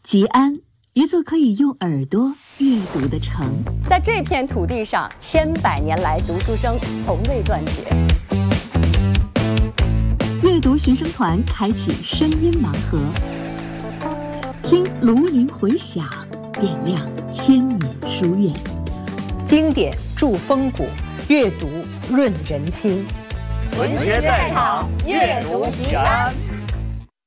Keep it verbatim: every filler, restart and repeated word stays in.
吉安，一座可以用耳朵阅读的城。 在这片土地上，千百年来读书声从未断绝。 阅读寻声团开启声音盲盒，听庐陵回响，点亮千年书院。 经典筑风骨，阅读润人心。 文学在场，阅读吉安。